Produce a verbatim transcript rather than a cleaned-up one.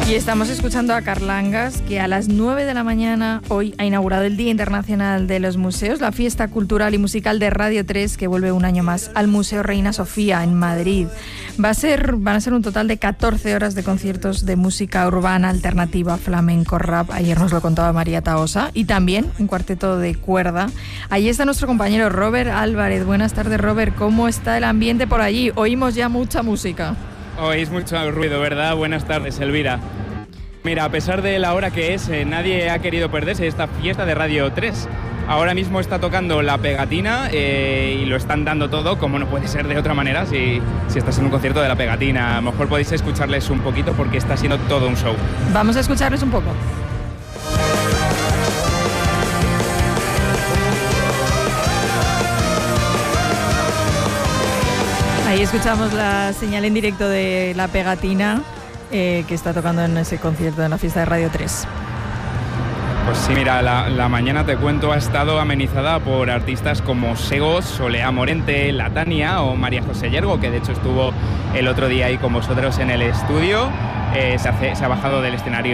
Y estamos escuchando a Carlangas, que a las nueve de la mañana hoy ha inaugurado el Día Internacional de los Museos, la fiesta cultural y musical de Radio tres, que vuelve un año más al Museo Reina Sofía en Madrid. Va a ser, van a ser un total de catorce horas de conciertos de música urbana, alternativa, flamenco, rap. Ayer nos lo contaba María Tahosa. Y también un cuarteto de cuerda. Allí está nuestro compañero Robert Álvarez. Buenas tardes, Robert. ¿Cómo está el ambiente por allí? Oímos ya mucha música. Oís mucho ruido, ¿verdad? Buenas tardes, Elvira. Mira, a pesar de la hora que es, eh, nadie ha querido perderse esta fiesta de Radio tres. Ahora mismo está tocando La Pegatina eh, y lo están dando todo, como no puede ser de otra manera si, si estás en un concierto de La Pegatina. A lo mejor podéis escucharles un poquito porque está siendo todo un show. Vamos a escucharles un poco. Ahí escuchamos la señal en directo de La Pegatina, eh, que está tocando en ese concierto en la fiesta de Radio tres. Pues sí, mira, la, la mañana, te cuento, ha estado amenizada por artistas como Segos, Solea Morente, La Tania o María José Yergo, que de hecho estuvo el otro día ahí con vosotros en el estudio. Eh, se, hace, se ha bajado del escenario